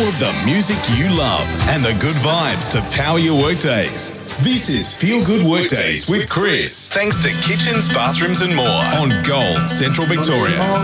of the music you love and the good vibes to power your workdays. This is Feel Good Workdays with Chris. Thanks to Kitchens, Bathrooms and More on Gold Central Victoria.